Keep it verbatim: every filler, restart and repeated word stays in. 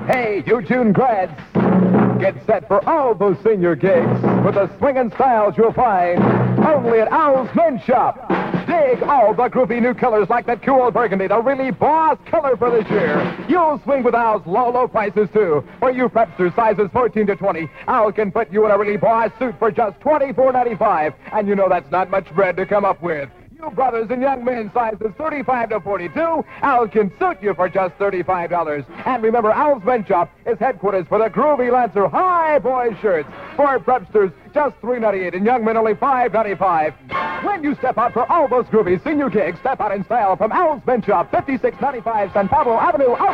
Hey, you June grads, get set for all those senior gigs with the swinging styles you'll find only at Owl's Men's Shop. Dig all the groovy new colors like that cool burgundy, the really boss color for this year. You'll swing with Owl's low, low prices, too. For you prepsters sizes fourteen to twenty, Owl can put you in a really boss suit for just twenty-four ninety-five. And you know that's not much bread to come up with. You brothers and young men sizes thirty-five to forty-two, Owl can suit you for just thirty-five dollars. And remember, Owl's Men's Shop is headquarters for the groovy Lancer High Boy shirts. For prepsters, just three ninety-eight, and young men only five ninety-five. When you step out for all those groovy senior gigs, step out in style from Owl's Men's Shop, fifty-six ninety-five San Pablo Avenue.